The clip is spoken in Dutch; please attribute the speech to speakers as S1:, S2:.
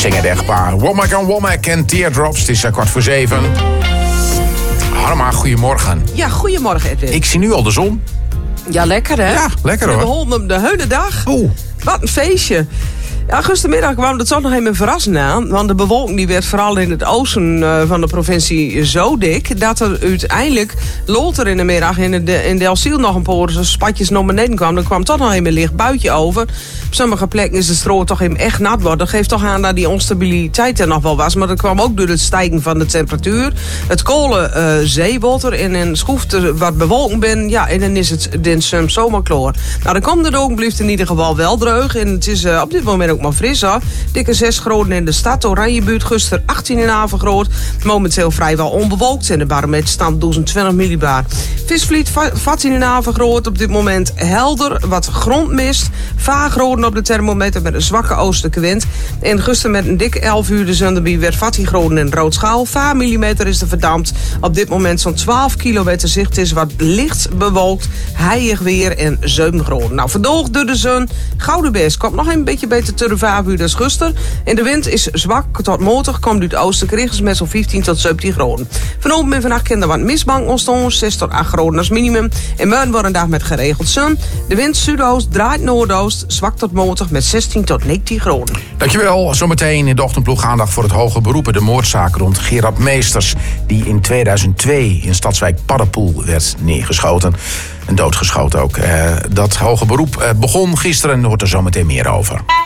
S1: Zingen het echtpaar Womack en Womack en Teardrops. Het is 6:15. Harma, goedemorgen.
S2: Ja, goedemorgen Edwin.
S1: Ik zie nu al de zon.
S2: Ja, lekker hè?
S1: Ja, lekker
S2: We
S1: hoor.
S2: beholpen hem de hele dag.
S1: Oeh.
S2: Wat een feestje. Ja, gistermiddag kwam het toch nog even verrassend aan. Want de bewolking die werd vooral in het oosten van de provincie zo dik... dat er uiteindelijk later in de middag in Delfzijl nog een paar spatjes naar beneden kwam. Er kwam toch nog even een licht buitje over. Op sommige plekken is de stro toch even echt nat worden. Dat geeft toch aan dat die onstabiliteit er nog wel was. Maar dat kwam ook door het stijgen van de temperatuur. Het kolen zeewater en een schroeft er wat bewolking ben. Ja, en dan is het soms zomaar klaar. Nou, de komende ook blijft in ieder geval wel droog. En het is op dit moment ook maar fris hoor. Dikke 6 graden in de stad. Oranjebuurt gisteren 18 in Havengroot. Momenteel vrijwel onbewolkt. En de barometer staat 1020 millibar. Visvliet 14 in Havengroot. Op dit moment helder. Wat grondmist. Vaaggroden op de thermometer met een zwakke oostelijke wind. En gisteren met een dikke 11 uur de Zunderby werd 14 graden in Roodschaal. 5 millimeter is er verdampt. Op dit moment zo'n 12 kilometer zicht is wat licht bewolkt. Heilig weer en 7 graden. Nou, verdoogd door de zon. Gouden best komt nog een beetje beter te de 5 uur als gisteren. En de wind is zwak tot matig. Komt uit het oosten richtings met zo'n 15 tot 17 graden. Vanochtend en vannacht kan er wat mistbank ontstaan. 6 tot 8 graden als minimum. En morgen wordt een dag met geregeld zon. De wind zuidoost draait noordoost. Zwak tot matig met 16 tot 19 graden.
S1: Dankjewel. Zometeen in de ochtendploeg aandacht voor het hoge beroep. De moordzaak rond Gerard Meesters, die in 2002 in Stadswijk Paddepoel werd neergeschoten. En doodgeschoten ook. Dat hoge beroep begon gisteren en hoort er zometeen meer over.